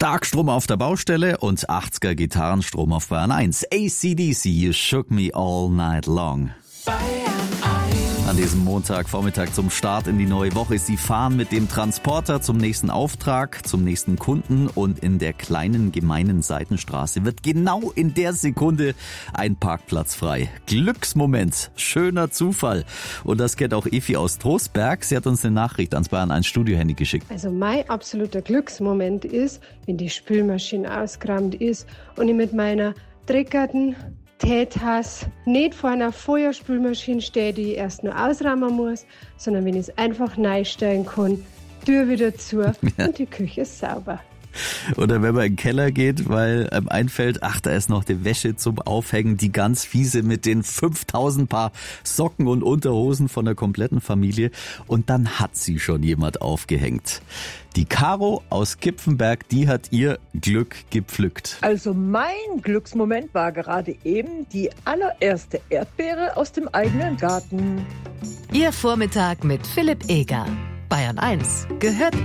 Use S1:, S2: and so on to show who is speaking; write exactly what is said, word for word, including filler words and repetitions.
S1: Starkstrom auf der Baustelle und achtziger Gitarrenstrom auf Bayern eins. A C D C, You Shook Me All Night Long. An diesem Montagvormittag zum Start in die neue Woche. Sie fahren mit dem Transporter zum nächsten Auftrag, zum nächsten Kunden und in der kleinen gemeinen Seitenstraße wird genau in der Sekunde ein Parkplatz frei. Glücksmoment, schöner Zufall. Und das kennt auch Effi aus Trostberg. Sie hat uns eine Nachricht ans Bayern eins Studio-Handy geschickt.
S2: Also mein absoluter Glücksmoment ist, wenn die Spülmaschine ausgeräumt ist und ich mit meiner dreckigen Teetasse nicht vor einer Feuerspülmaschine stehe, die ich erst nur ausräumen muss, sondern wenn ich es einfach reinstellen kann, Tür wieder zu
S1: Ja.
S2: und die Küche ist sauber.
S1: Oder wenn man in den Keller geht, weil einem einfällt, ach, da ist noch die Wäsche zum Aufhängen, die ganz fiese mit den fünftausend Paar Socken und Unterhosen von der kompletten Familie. Und dann hat sie schon jemand aufgehängt. Die Caro aus Kipfenberg, die hat ihr Glück gepflückt.
S3: Also mein Glücksmoment war gerade eben die allererste Erdbeere aus dem eigenen Garten.
S4: Ihr Vormittag mit Philipp Eger. Bayern eins gehört